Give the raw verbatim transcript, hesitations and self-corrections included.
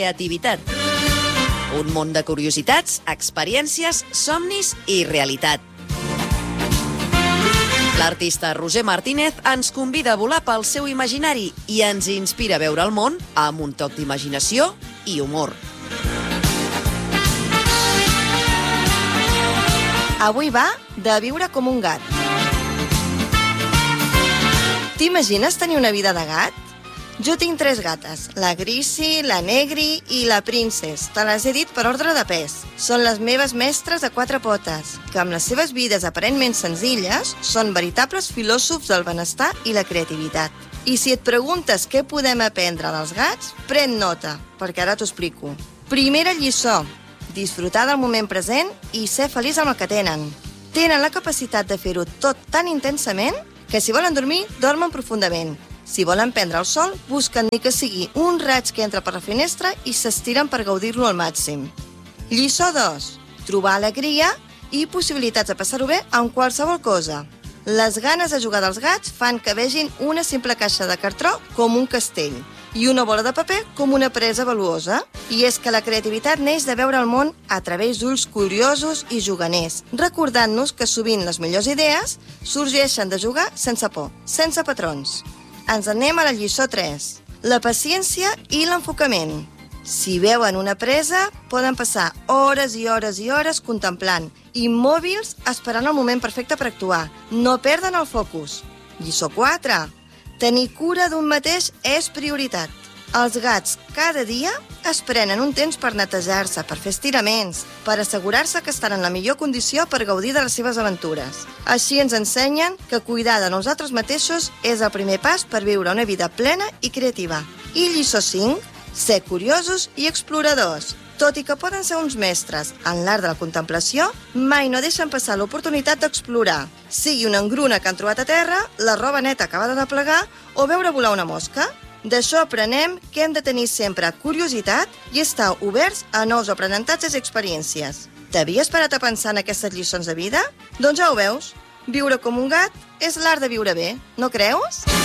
creativitat. Un món de curiositats, experiències, somnis i realitat. L'artista Roger Martínez ens convida a volar pel seu imaginari i ens inspira a veure el món amb un toc d'imaginació i humor. Avui va de viure com un gat. T'imagines tenir una vida de gat? Jo tinc tres gates, la Grisi, la Negri i la Princess. Te les he dit per ordre de pes. Són les meves mestres a quatre potes, que amb les seves vides aparentment senzilles són veritables filòsofs del benestar i la creativitat. I si et preguntes què podem aprendre dels gats, pren nota, perquè ara t'ho explico. Primera lliçó: disfrutar del moment present i ser feliç amb el que tenen. Tenen la capacitat de fer-ho tot tan intensament que si volen dormir, dormen profundament. Si volen prendre el sol, busquen ni que sigui un raig que entra per la finestra i s'estiren per gaudir-lo al màxim. Lliçó dos: trobar alegria i possibilitats de passar-ho bé amb qualsevol cosa. Les ganes de jugar dels gats fan que vegin una simple caixa de cartró com un castell i una bola de paper com una presa valuosa. I és que la creativitat neix de veure el món a través d'ulls curiosos i juganers, recordant-nos que sovint les millors idees sorgeixen de jugar sense por, sense patrons. Ens anem a la lliçó tres: la paciència i l'enfocament. Si veuen una presa, poden passar hores i hores i hores contemplant, immòbils esperant el moment perfecte per actuar. No perden el focus. Lliçó quatre: tenir cura d'un mateix és prioritat. Els gats cada dia es prenen un temps per netejar-se, per fer estiraments, per assegurar-se que estan en la millor condició per gaudir de les seves aventures. Així ens ensenyen que cuidar de nosaltres mateixos és el primer pas per viure una vida plena i creativa. I lliçó cinc: ser curiosos i exploradors. Tot i que poden ser uns mestres en l'art de la contemplació, mai no deixen passar l'oportunitat d'explorar. Sigui una engruna que han trobat a terra, la roba neta acabada de plegar o veure volar una mosca. D'això aprenem que hem de tenir sempre curiositat i estar oberts a nous aprenentatges i experiències. T'havies parat a pensar en aquestes lliçons de vida? Doncs ja ho veus. Viure com un gat és l'art de viure bé, no creus?